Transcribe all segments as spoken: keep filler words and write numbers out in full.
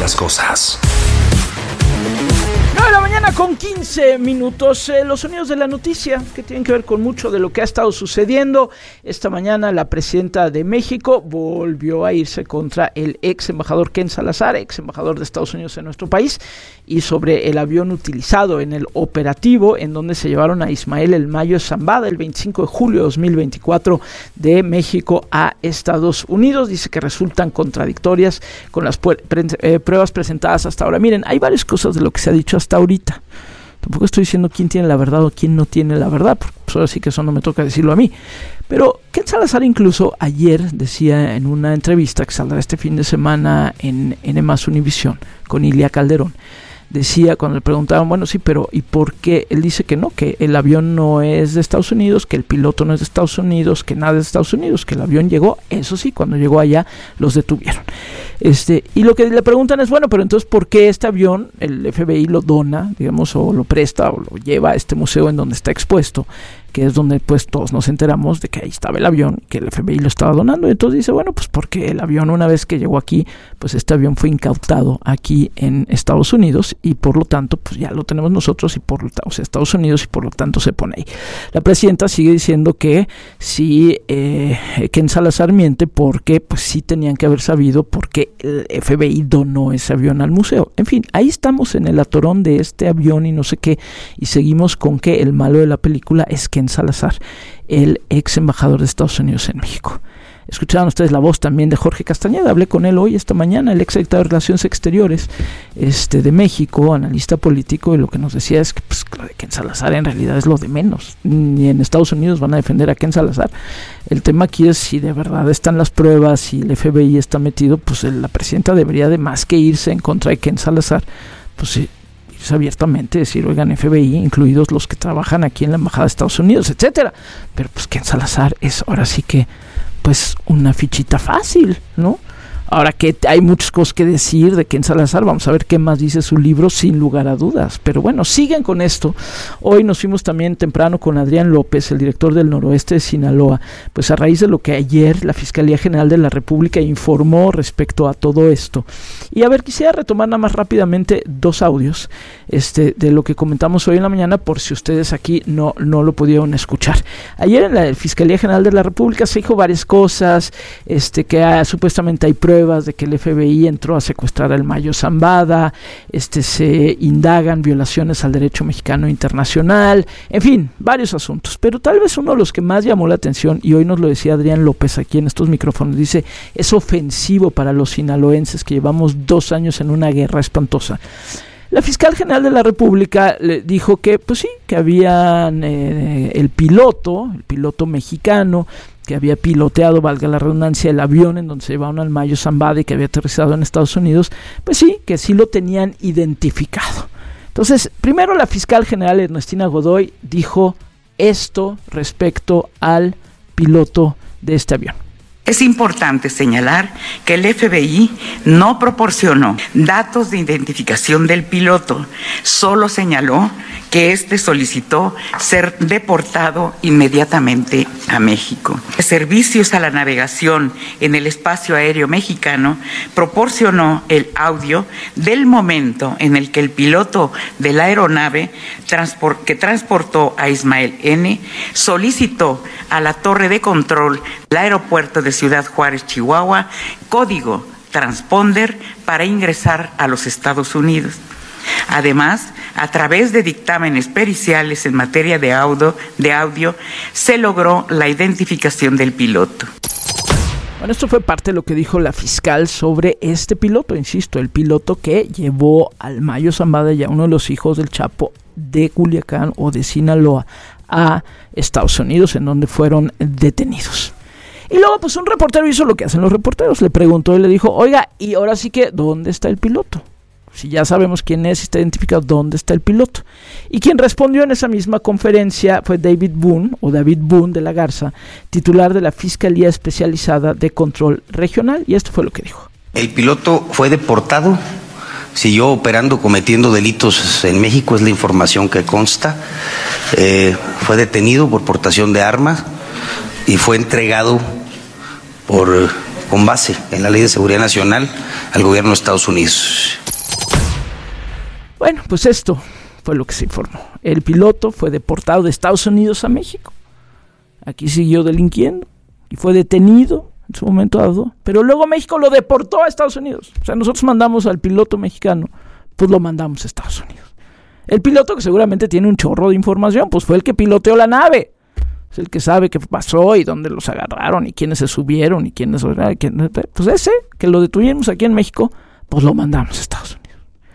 las cosas. nueve de la mañana con quince minutos, eh, los sonidos de la noticia que tienen que ver con mucho de lo que ha estado sucediendo. Esta mañana la presidenta de México volvió a irse contra el ex embajador Ken Salazar, ex embajador de Estados Unidos en nuestro país, y sobre el avión utilizado en el operativo en donde se llevaron a Ismael El Mayo Zambada el veinticinco de julio de dos mil veinticuatro de México a Estados Unidos. Dice que resultan contradictorias con las pu- pre- eh, pruebas presentadas hasta ahora. Miren, hay varias cosas de lo que se ha dicho hasta ahorita. Tampoco estoy diciendo quién tiene la verdad o quién no tiene la verdad, porque pues ahora sí que eso no me toca decirlo a mí. Pero Ken Salazar incluso ayer decía en una entrevista que saldrá este fin de semana en N más Univisión con Ilia Calderón, decía cuando le preguntaban, bueno, sí, pero ¿y por qué? Él dice que no, que el avión no es de Estados Unidos, que el piloto no es de Estados Unidos, que nada es de Estados Unidos, que el avión llegó, eso sí, cuando llegó allá los detuvieron. Este, y lo que le preguntan es, bueno, pero entonces ¿por qué este avión el F B I lo dona, digamos, o lo presta o lo lleva a este museo en donde está expuesto, que es donde pues todos nos enteramos de que ahí estaba el avión, que el F B I lo estaba donando? Y entonces dice, bueno, pues porque el avión, una vez que llegó aquí, pues este avión fue incautado aquí en Estados Unidos y por lo tanto pues ya lo tenemos nosotros y por lo tanto, o sea, Estados Unidos, y por lo tanto se pone ahí. La presidenta sigue diciendo que sí, eh, Ken Salazar miente porque pues sí tenían que haber sabido por qué el F B I donó ese avión al museo. En fin, ahí estamos en el atorón de este avión y no sé qué, y seguimos con que el malo de la película es Ken Salazar, el ex embajador de Estados Unidos en México. Escucharon ustedes la voz también de Jorge Castañeda. Hablé con él hoy, esta mañana, el ex secretario de Relaciones Exteriores este, de México, analista político, y lo que nos decía es que pues, lo de Ken Salazar en realidad es lo de menos. Ni en Estados Unidos van a defender a Ken Salazar. El tema aquí es si de verdad están las pruebas, si el F B I está metido, pues la presidenta debería, de más que irse en contra de Ken Salazar, pues sí, abiertamente decir, oigan, F B I, incluidos los que trabajan aquí en la embajada de Estados Unidos, etcétera. Pero pues Ken Salazar es ahora sí que pues una fichita fácil, ¿no? Ahora que hay muchas cosas que decir de Ken Salazar, vamos a ver qué más dice su libro, sin lugar a dudas. Pero bueno, siguen con esto. Hoy nos fuimos también temprano con Adrián López, el director del Noroeste de Sinaloa, pues a raíz de lo que ayer la Fiscalía General de la República informó respecto a todo esto. Y a ver, quisiera retomar nada más rápidamente dos audios este, de lo que comentamos hoy en la mañana, por si ustedes aquí no, no lo pudieron escuchar. Ayer en la Fiscalía General de la República se dijo varias cosas, este, que ah, supuestamente hay pruebas de que el F B I entró a secuestrar al Mayo Zambada, este, se indagan violaciones al derecho mexicano internacional, en fin, varios asuntos. Pero tal vez uno de los que más llamó la atención, y hoy nos lo decía Adrián López aquí en estos micrófonos, dice, es ofensivo para los sinaloenses que llevamos dos años en una guerra espantosa. La fiscal general de la República le dijo que, pues sí, que habían eh, el piloto, el piloto mexicano, que había piloteado, valga la redundancia, el avión en donde se llevaron al Mayo Zambada y que había aterrizado en Estados Unidos, pues sí, que sí lo tenían identificado. Entonces, primero la fiscal general Ernestina Godoy dijo esto respecto al piloto de este avión. Es importante señalar que el F B I no proporcionó datos de identificación del piloto, solo señaló que éste solicitó ser deportado inmediatamente a México. Servicios a la navegación en el espacio aéreo mexicano proporcionó el audio del momento en el que el piloto de la aeronave transport- que transportó a Ismael N. solicitó a la torre de control del aeropuerto de Ciudad Juárez, Chihuahua, código transponder para ingresar a los Estados Unidos. Además, a través de dictámenes periciales en materia de audio, de audio, se logró la identificación del piloto. Bueno, esto fue parte de lo que dijo la fiscal sobre este piloto, insisto, el piloto que llevó al Mayo Zambada y a uno de los hijos del Chapo de Culiacán o de Sinaloa a Estados Unidos, en donde fueron detenidos. Y luego pues un reportero hizo lo que hacen los reporteros, le preguntó y le dijo, oiga, y ahora sí que, ¿dónde está el piloto? Si ya sabemos quién es, está identificado, ¿dónde está el piloto? Y quien respondió en esa misma conferencia fue David Boone, o David Boone de la Garza, titular de la Fiscalía Especializada de Control Regional, y esto fue lo que dijo. El piloto fue deportado, siguió operando, cometiendo delitos en México, es la información que consta, eh, fue detenido por portación de armas y fue entregado por... con base en la Ley de Seguridad Nacional al gobierno de Estados Unidos. Bueno, pues esto fue lo que se informó. El piloto fue deportado de Estados Unidos a México. Aquí siguió delinquiendo y fue detenido en su momento dado, pero luego México lo deportó a Estados Unidos. O sea, nosotros mandamos al piloto mexicano, pues lo mandamos a Estados Unidos. El piloto, que seguramente tiene un chorro de información, pues fue el que piloteó la nave. Es el que sabe qué pasó y dónde los agarraron y quiénes se subieron y quiénes... Pues ese, que lo detuvimos aquí en México, pues lo mandamos a Estados Unidos.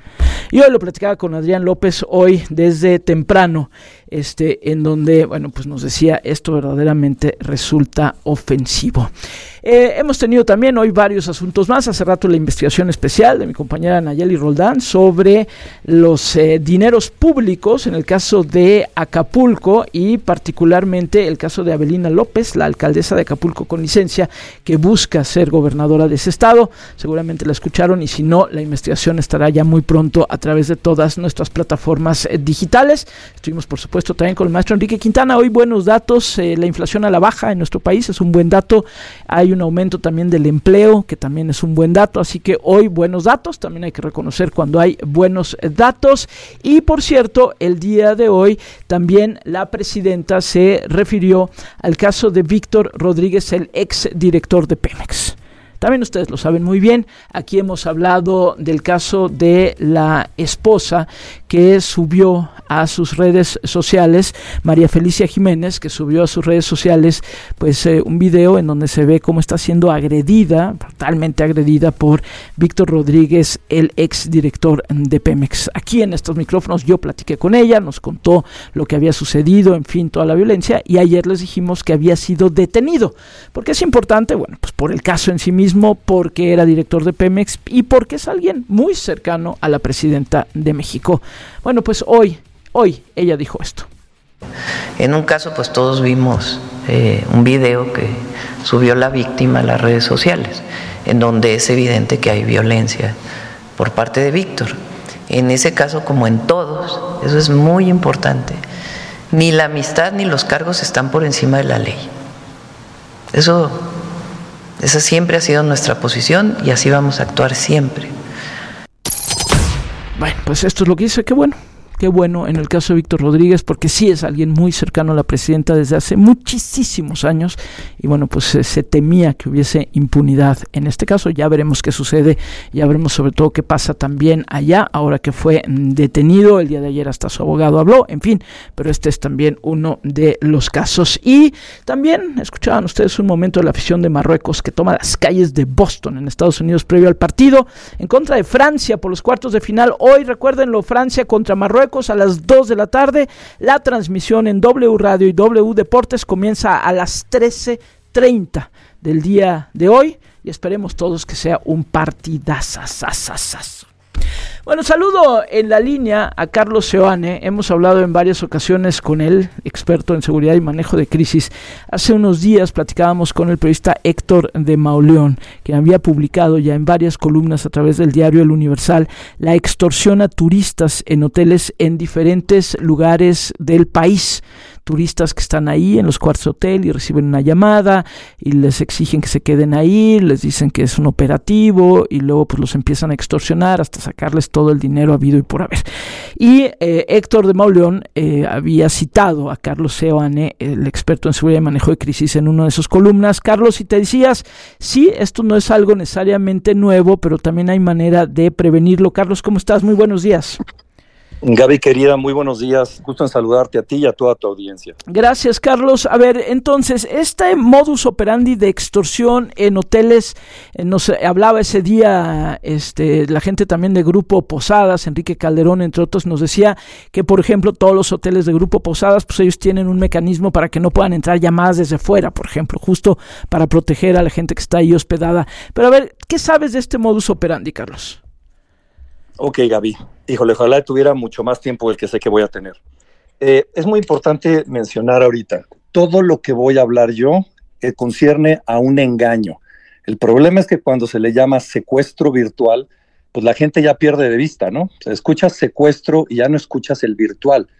Y hoy lo platicaba con Adrián López, hoy desde temprano, este, en donde, bueno, pues nos decía, esto verdaderamente resulta ofensivo. Eh, hemos tenido también hoy varios asuntos más. Hace rato la investigación especial de mi compañera Nayeli Roldán sobre los eh, dineros públicos en el caso de Acapulco y particularmente el caso de Avelina López, la alcaldesa de Acapulco con licencia, que busca ser gobernadora de ese estado. Seguramente la escucharon y si no, la investigación estará ya muy pronto a través de todas nuestras plataformas eh, digitales. Estuvimos, por supuesto, también con el maestro Enrique Quintana. Hoy buenos datos, eh, la inflación a la baja en nuestro país es un buen dato. Hay un aumento también del empleo, que también es un buen dato, así que hoy buenos datos, también hay que reconocer cuando hay buenos datos. Y por cierto, el día de hoy también la presidenta se refirió al caso de Víctor Rodríguez, el ex director de Pemex. También ustedes lo saben muy bien, aquí hemos hablado del caso de la esposa que subió a sus redes sociales, María Felicia Jiménez, que subió a sus redes sociales pues eh, un video en donde se ve cómo está siendo agredida, totalmente agredida por Víctor Rodríguez, el ex director de Pemex. Aquí en estos micrófonos yo platiqué con ella, nos contó lo que había sucedido, en fin, toda la violencia, y ayer les dijimos que había sido detenido. ¿Por qué es importante? Bueno, pues por el caso en sí mismo, porque era director de Pemex y porque es alguien muy cercano a la presidenta de México. Bueno, pues hoy, hoy ella dijo esto. En un caso, pues todos vimos eh, un video que subió la víctima a las redes sociales, en donde es evidente que hay violencia por parte de Víctor. En ese caso, como en todos, eso es muy importante, ni la amistad ni los cargos están por encima de la ley. Eso... Esa siempre ha sido nuestra posición y así vamos a actuar siempre. Bueno, pues esto es lo que dice, qué bueno. Qué bueno en el caso de Víctor Rodríguez, porque sí es alguien muy cercano a la presidenta desde hace muchísimos años y bueno, pues eh, se temía que hubiese impunidad en este caso. Ya veremos qué sucede, ya veremos sobre todo qué pasa también allá, ahora que fue mm, detenido, el día de ayer hasta su abogado habló, en fin, pero este es también uno de los casos. Y también escuchaban ustedes un momento de la afición de Marruecos que toma las calles de Boston en Estados Unidos previo al partido en contra de Francia por los cuartos de final. Hoy, recuérdenlo, Francia contra Marruecos a las dos de la tarde. La transmisión en W Radio y W Deportes comienza a las trece treinta del día de hoy y esperemos todos que sea un partidazazazazazo. Bueno, saludo en la línea a Carlos Seoane. Hemos hablado en varias ocasiones con él, experto en seguridad y manejo de crisis. Hace unos días platicábamos con el periodista Héctor de Mauleón, que había publicado ya en varias columnas a través del diario El Universal la extorsión a turistas en hoteles en diferentes lugares del país. Turistas que están ahí en los cuartos de hotel y reciben una llamada y les exigen que se queden ahí, les dicen que es un operativo y luego pues los empiezan a extorsionar hasta sacarles todo el dinero habido y por haber. Y eh, Héctor de Mauleón eh, había citado a Carlos Seoane, el experto en seguridad y manejo de crisis, en una de sus columnas. Carlos, y te decías, sí, esto no es algo necesariamente nuevo, pero también hay manera de prevenirlo. Carlos, ¿cómo estás? Muy buenos días. Gaby, querida, muy buenos días. Gusto en saludarte a ti y a toda tu audiencia. Gracias, Carlos. A ver, entonces, este modus operandi de extorsión en hoteles, eh, nos hablaba ese día este, la gente también de Grupo Posadas, Enrique Calderón, entre otros, nos decía que, por ejemplo, todos los hoteles de Grupo Posadas, pues ellos tienen un mecanismo para que no puedan entrar llamadas desde fuera, por ejemplo, justo para proteger a la gente que está ahí hospedada. Pero a ver, ¿qué sabes de este modus operandi, Carlos? Ok, Gaby. Híjole, ojalá tuviera mucho más tiempo del que sé que voy a tener. Eh, es muy importante mencionar ahorita, todo lo que voy a hablar yo eh, concierne a un engaño. El problema es que cuando se le llama secuestro virtual, pues la gente ya pierde de vista, ¿no? O sea, escuchas secuestro y ya no escuchas el virtual.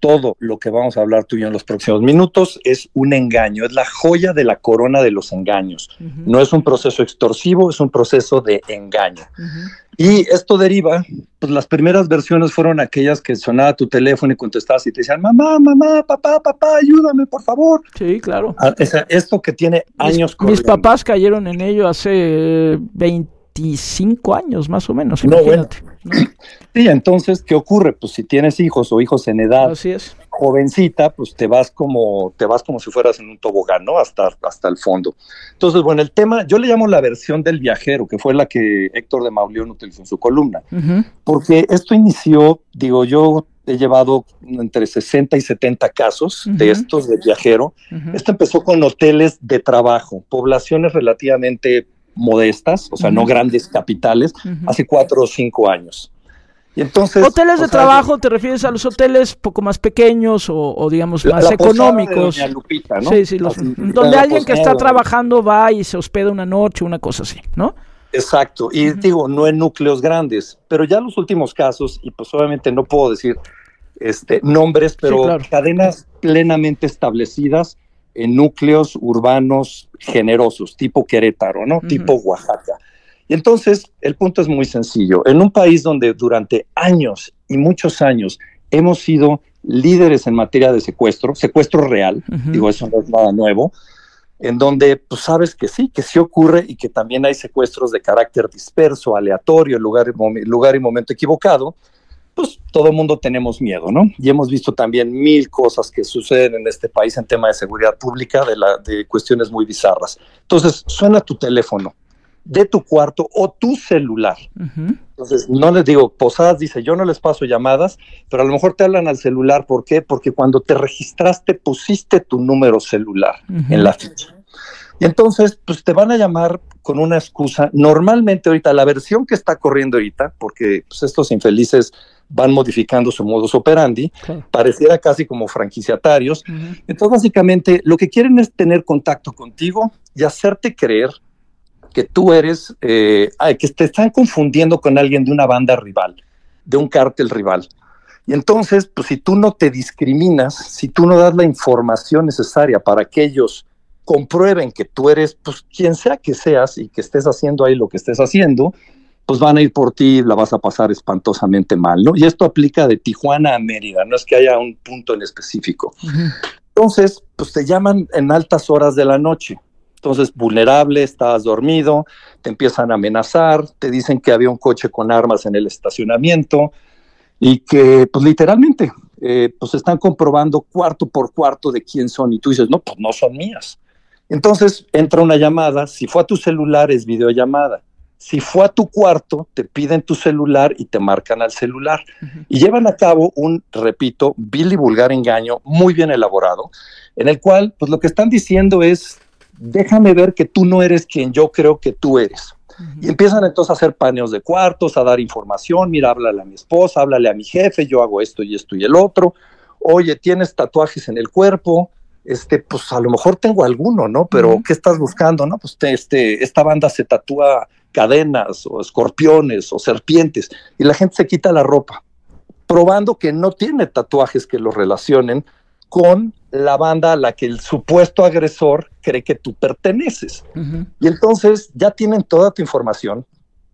todo lo que vamos a hablar tú y yo en los próximos minutos es un engaño, es la joya de la corona de los engaños. Uh-huh. No es un proceso extorsivo, es un proceso de engaño. Uh-huh. Y esto deriva, pues las primeras versiones fueron aquellas que sonaba tu teléfono y contestabas y te decían, mamá, mamá, papá, papá, ayúdame, por favor. Sí, claro. Ah, o sea, esto que tiene años mis, corriendo. Mis papás cayeron en ello hace veinticinco años, más o menos, imagínate. No, bueno. ¿No? Sí, entonces, ¿qué ocurre? Pues si tienes hijos o hijos en edad Así es. jovencita, pues te vas como te vas como si fueras en un tobogán, ¿no? Hasta, hasta el fondo. Entonces, bueno, el tema, yo le llamo la versión del viajero, que fue la que Héctor de Mauleón utilizó en su columna, uh-huh. porque esto inició, digo, yo he llevado entre sesenta y setenta casos uh-huh. de estos de viajero. Uh-huh. Esto empezó con hoteles de trabajo, poblaciones relativamente modestas, o sea, uh-huh. no grandes capitales, uh-huh. hace cuatro o cinco años. Y entonces, hoteles de sea, trabajo, ¿te refieres a los hoteles poco más pequeños o, o digamos más la económicos? De Doña Lupita, ¿no? Sí, sí, los, así, donde alguien que está trabajando va y se hospeda una noche, una cosa así, ¿no? Exacto, y uh-huh. digo, no en núcleos grandes, pero ya los últimos casos, y pues obviamente no puedo decir este, nombres, pero sí, claro. cadenas plenamente establecidas en núcleos urbanos generosos, tipo Querétaro, ¿no? Uh-huh. Tipo Oaxaca. Y entonces, el punto es muy sencillo. En un país donde durante años y muchos años hemos sido líderes en materia de secuestro, secuestro real, uh-huh. digo, eso no es nada nuevo, en donde pues sabes que sí, que sí ocurre y que también hay secuestros de carácter disperso, aleatorio, lugar y, mom- lugar y momento equivocado, pues todo el mundo tenemos miedo, ¿no? Y hemos visto también mil cosas que suceden en este país en tema de seguridad pública, de, la, de cuestiones muy bizarras. Entonces, suena tu teléfono de tu cuarto o tu celular. Uh-huh. Entonces, no les digo, Posadas dice, yo no les paso llamadas, pero a lo mejor te hablan al celular. ¿Por qué? Porque cuando te registraste pusiste tu número celular uh-huh. en la ficha. Y entonces, pues te van a llamar con una excusa. Normalmente ahorita, la versión que está corriendo ahorita, porque pues, estos infelices van modificando su modus operandi, okay. pareciera casi como franquiciatarios. Uh-huh. Entonces, básicamente, lo que quieren es tener contacto contigo y hacerte creer que tú eres, eh, ay, que te están confundiendo con alguien de una banda rival, de un cártel rival. Y entonces, pues si tú no te discriminas, si tú no das la información necesaria para que ellos comprueben que tú eres, pues quien sea que seas y que estés haciendo ahí lo que estés haciendo, pues van a ir por ti y la vas a pasar espantosamente mal, ¿no? Y esto aplica de Tijuana a Mérida, no es que haya un punto en específico. Uh-huh. Entonces, pues te llaman en altas horas de la noche. Entonces, vulnerable, estabas dormido, te empiezan a amenazar, te dicen que había un coche con armas en el estacionamiento y que, pues literalmente, eh, pues están comprobando cuarto por cuarto de quién son y tú dices, no, pues no son mías. Entonces, entra una llamada, si fue a tu celular es videollamada, si fue a tu cuarto te piden tu celular y te marcan al celular uh-huh. y llevan a cabo un, repito, vil y vulgar engaño muy bien elaborado, en el cual, pues lo que están diciendo es, déjame ver que tú no eres quien yo creo que tú eres. Uh-huh. Y empiezan entonces a hacer paneos de cuartos, a dar información, mira, háblale a mi esposa, háblale a mi jefe, yo hago esto y esto y el otro. Oye, ¿tienes tatuajes en el cuerpo? Este, pues a lo mejor tengo alguno, ¿no? Pero uh-huh. ¿qué estás buscando, no? Pues te, este, esta banda se tatúa cadenas o escorpiones o serpientes y la gente se quita la ropa, probando que no tiene tatuajes que lo relacionen con la banda a la que el supuesto agresor cree que tú perteneces. Uh-huh. Y entonces ya tienen toda tu información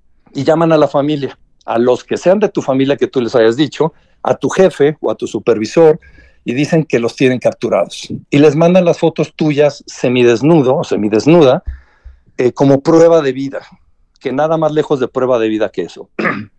y llaman a la familia, a los que sean de tu familia que tú les hayas dicho, a tu jefe o a tu supervisor, y dicen que los tienen capturados. Y les mandan las fotos tuyas semidesnudo o semidesnuda eh, como prueba de vida, que nada más lejos de prueba de vida que eso.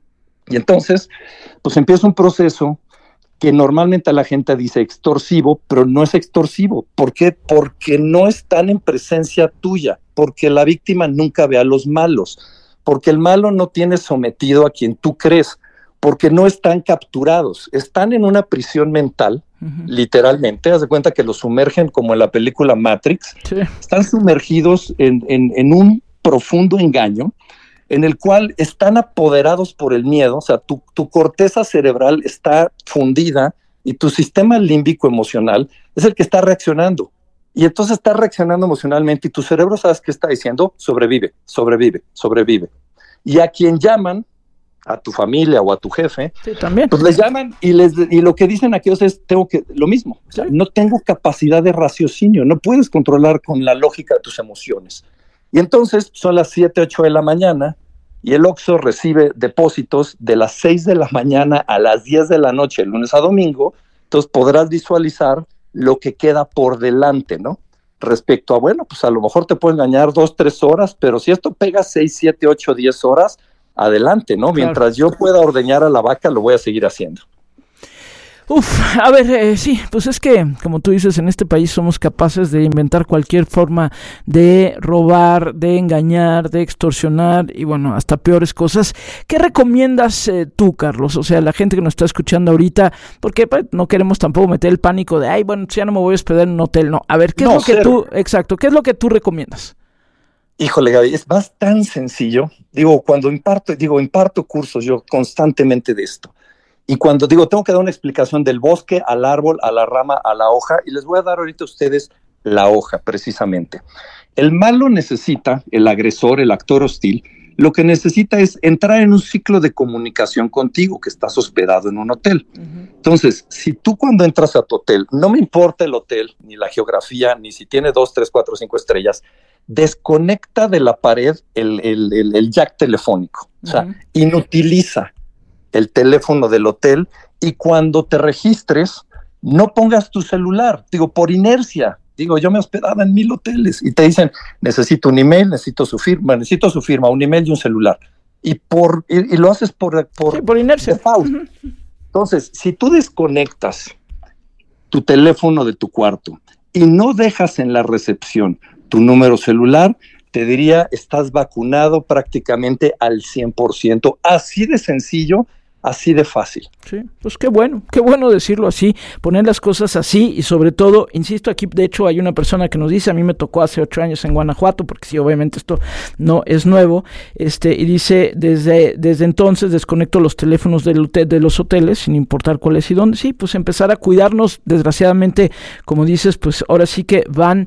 Y entonces, pues empieza un proceso que normalmente la gente dice extorsivo, pero no es extorsivo. ¿Por qué? Porque no están en presencia tuya, porque la víctima nunca ve a los malos, porque el malo no tiene sometido a quien tú crees, porque no están capturados, están en una prisión mental, uh-huh. literalmente, haz de cuenta que los sumergen como en la película Matrix, sí. están sumergidos en, en, en un profundo engaño, en el cual están apoderados por el miedo, o sea, tu, tu corteza cerebral está fundida y tu sistema límbico emocional es el que está reaccionando. Y entonces está reaccionando emocionalmente y tu cerebro, ¿sabes qué está diciendo? Sobrevive, sobrevive, sobrevive. Y a quien llaman, a tu familia o a tu jefe, sí, también. Pues les llaman y les y lo que dicen aquellos es tengo que lo mismo, o sea, no tengo capacidad de raciocinio, no puedes controlar con la lógica de tus emociones. Y entonces son las siete, ocho de la mañana y el Oxxo recibe depósitos de las seis de la mañana a las diez de la noche, lunes a domingo, entonces podrás visualizar lo que queda por delante, ¿no? Respecto a, bueno, pues a lo mejor te puede engañar dos, tres horas, pero si esto pega seis, siete, ocho, diez horas, adelante, ¿no? Claro. Mientras yo pueda ordeñar a la vaca, lo voy a seguir haciendo. Uf, a ver, eh, sí, pues es que, como tú dices, en este país somos capaces de inventar cualquier forma de robar, de engañar, de extorsionar y bueno, hasta peores cosas. ¿Qué recomiendas eh, tú, Carlos? O sea, la gente que nos está escuchando ahorita, porque pues, no queremos tampoco meter el pánico de, ay, bueno, ya no me voy a hospedar en un hotel, no. A ver, ¿qué no, es lo cero. que tú, exacto, qué es lo que tú recomiendas? Híjole, Gaby, es más tan sencillo. Digo, cuando imparto, digo, imparto cursos yo constantemente de esto. Y cuando digo, tengo que dar una explicación del bosque al árbol, a la rama, a la hoja, y les voy a dar ahorita a ustedes la hoja, precisamente. El malo necesita, el agresor, el actor hostil, lo que necesita es entrar en un ciclo de comunicación contigo, que estás hospedado en un hotel. Uh-huh. Entonces, si tú cuando entras a tu hotel, no me importa el hotel, ni la geografía, ni si tiene dos, tres, cuatro, cinco estrellas, desconecta de la pared el, el, el, el jack telefónico. Uh-huh. O sea, inutiliza el teléfono del hotel y cuando te registres, no pongas tu celular. Digo, por inercia. Digo, yo me hospedaba en mil hoteles y te dicen, necesito un email, necesito su firma, necesito su firma, un email y un celular. Y por y, y lo haces por, por, sí, por inercia. Uh-huh. Entonces, si tú desconectas tu teléfono de tu cuarto y no dejas en la recepción tu número celular, te diría, estás vacunado prácticamente al cien por ciento. Así de sencillo, así de fácil. Sí, pues qué bueno, qué bueno decirlo así, poner las cosas así y sobre todo, insisto, aquí de hecho hay una persona que nos dice, a mí me tocó hace ocho años en Guanajuato, porque sí, obviamente esto no es nuevo, este y dice, desde desde entonces desconecto los teléfonos del hotel, de los hoteles, sin importar cuáles y dónde, sí, pues empezar a cuidarnos, desgraciadamente, como dices, pues ahora sí que van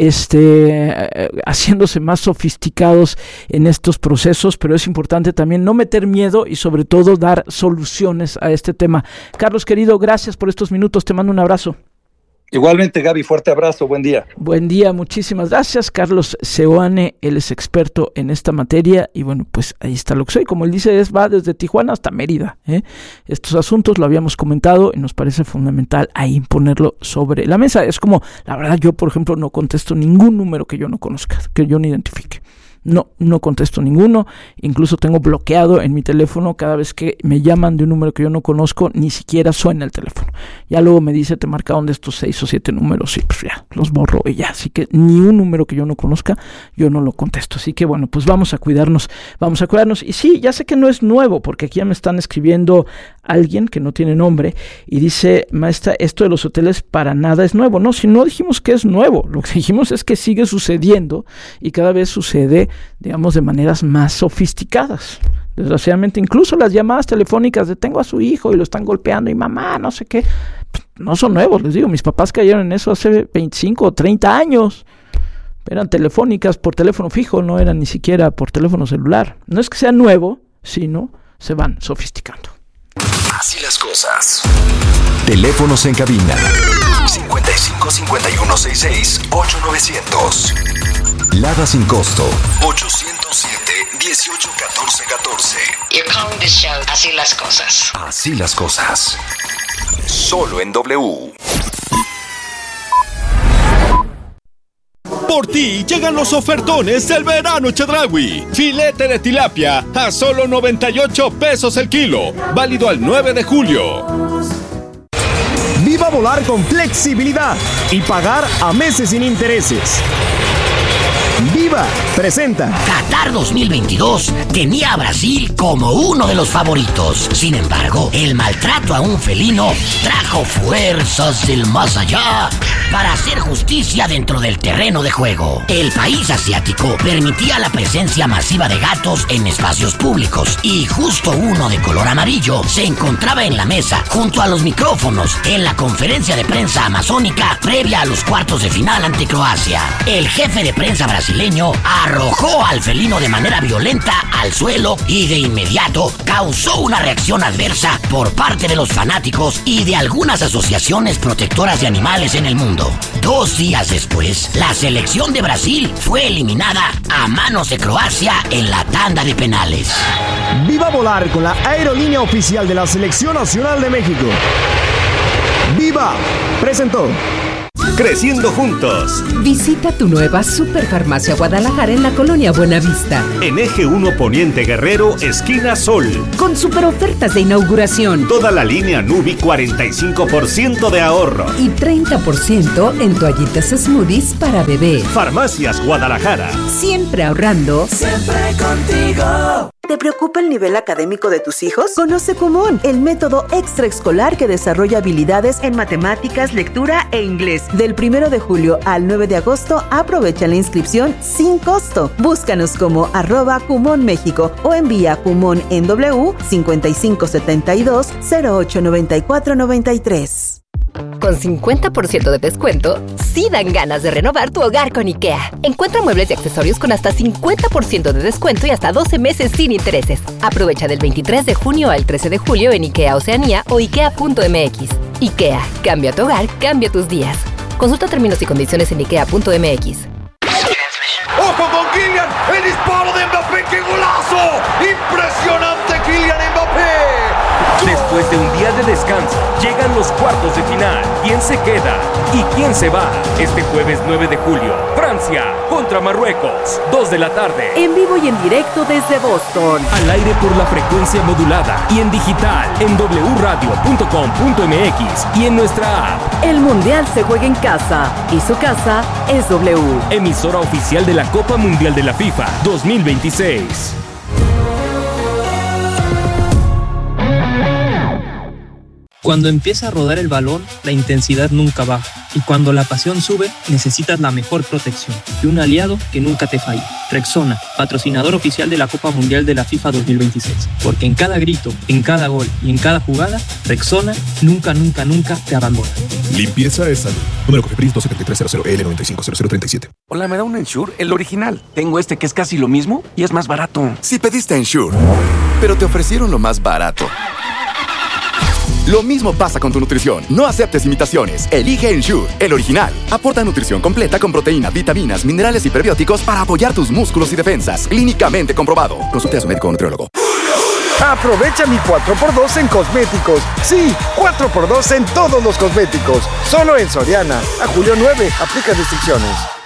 este haciéndose más sofisticados en estos procesos, pero es importante también no meter miedo y sobre todo dar soluciones a este tema. Carlos, querido, gracias por estos minutos, te mando un abrazo. Igualmente, Gaby, fuerte abrazo, buen día. Buen día, muchísimas gracias. Carlos Seoane, él es experto en esta materia y bueno, pues ahí está lo que soy. Como él dice, es va desde Tijuana hasta Mérida, ¿eh? Estos asuntos lo habíamos comentado y nos parece fundamental ahí ponerlo sobre la mesa. Es como, la verdad, yo por ejemplo no contesto ningún número que yo no conozca, que yo no identifique. No, no contesto ninguno, incluso tengo bloqueado en mi teléfono cada vez que me llaman de un número que yo no conozco, ni siquiera suena el teléfono. Ya luego me dice, te marcaron de estos seis o siete números y pues ya, los borro y ya. Así que ni un número que yo no conozca, yo no lo contesto. Así que bueno, pues vamos a cuidarnos, vamos a cuidarnos. Y sí, ya sé que no es nuevo, porque aquí ya me están escribiendo alguien que no tiene nombre y dice, maestra, esto de los hoteles para nada es nuevo. No, si no dijimos que es nuevo, lo que dijimos es que sigue sucediendo y cada vez sucede, digamos, de maneras más sofisticadas. Desgraciadamente, incluso las llamadas telefónicas de tengo a su hijo y lo están golpeando y mamá, no sé qué, pues, no son nuevos, les digo, mis papás cayeron en eso hace veinticinco o treinta años. Eran telefónicas por teléfono fijo, no eran ni siquiera por teléfono celular. No es que sea nuevo, sino se van sofisticando. Así las cosas. Teléfonos en cabina cincuenta y cinco, cincuenta y uno, sesenta y seis, ocho novecientos. Lada sin costo ochocientos siete, dieciocho, catorce, catorce. You're calling this show Así las cosas. Así las cosas. Solo en W. Por ti llegan los ofertones del verano Chedraui. Filete de tilapia a solo noventa y ocho pesos el kilo. Válido al nueve de julio. Viva volar con flexibilidad y pagar a meses sin intereses. Viva presenta. Qatar dos mil veintidós tenía a Brasil como uno de los favoritos. Sin embargo, el maltrato a un felino trajo fuerzas del más allá para hacer justicia dentro del terreno de juego. El país asiático permitía la presencia masiva de gatos en espacios públicos y justo uno de color amarillo se encontraba en la mesa junto a los micrófonos en la conferencia de prensa amazónica previa a los cuartos de final ante Croacia. El jefe de prensa brasileño niño arrojó al felino de manera violenta al suelo y de inmediato causó una reacción adversa por parte de los fanáticos y de algunas asociaciones protectoras de animales en el mundo. Dos días después, la selección de Brasil fue eliminada a manos de Croacia en la tanda de penales. Viva volar con la aerolínea oficial de la Selección Nacional de México. ¡Viva! Presentó. Creciendo juntos. Visita tu nueva Superfarmacia Guadalajara en la colonia Buenavista. En Eje uno Poniente Guerrero, esquina Sol. Con super ofertas de inauguración. Toda la línea Nubi, cuarenta y cinco por ciento de ahorro. Y treinta por ciento en toallitas smoothies para bebé. Farmacias Guadalajara. Siempre ahorrando. Siempre contigo. ¿Te preocupa el nivel académico de tus hijos? Conoce Kumon, el método extraescolar que desarrolla habilidades en matemáticas, lectura e inglés. Del primero de julio al nueve de agosto, aprovecha la inscripción sin costo. Búscanos como arroba Kumon México o envía Kumon en W cincuenta y cinco setenta y dos cero ocho noventa y cuatro noventa y tres. Con cincuenta por ciento de descuento, sí dan ganas de renovar tu hogar con IKEA. Encuentra muebles y accesorios con hasta cincuenta por ciento de descuento y hasta doce meses sin intereses. Aprovecha del veintitrés de junio al trece de julio en IKEA Oceanía o ikea punto m x. IKEA, cambia tu hogar, cambia tus días. Consulta términos y condiciones en ikea punto m x. ¡Ojo con Kylian! ¡El disparo de Mbappé! ¡Qué golazo! ¡Impresionante Kylian Mbappé! Después de un día de descanso, llegan los cuartos de final. ¿Quién se queda y quién se va? Este jueves nueve de julio, Francia contra Marruecos, dos de la tarde. En vivo y en directo desde Boston. Al aire por la frecuencia modulada y en digital en doble u radio punto com punto m x y en nuestra app. El Mundial se juega en casa y su casa es W. Emisora oficial de la Copa Mundial de la FIFA dos mil veintiséis. Cuando empieza a rodar el balón, la intensidad nunca baja. Y cuando la pasión sube, necesitas la mejor protección y un aliado que nunca te falle. Rexona, patrocinador oficial de la Copa Mundial de la FIFA dos mil veintiséis. Porque en cada grito, en cada gol y en cada jugada, Rexona nunca, nunca, nunca te abandona. Limpieza es salud. Número Cofepris dos siete tres cero cero L nueve cinco cero cero tres siete. Hola, ¿me da un Ensure? El original. Tengo este que es casi lo mismo y es más barato. Si pediste Ensure, pero te ofrecieron lo más barato. Lo mismo pasa con tu nutrición. No aceptes imitaciones. Elige Ensure, el original. Aporta nutrición completa con proteína, vitaminas, minerales y prebióticos para apoyar tus músculos y defensas. Clínicamente comprobado. Consulte a su médico o nutriólogo. Aprovecha mi cuatro por dos en cosméticos. Sí, cuatro por dos en todos los cosméticos. Solo en Soriana. A julio nueve. Aplica restricciones.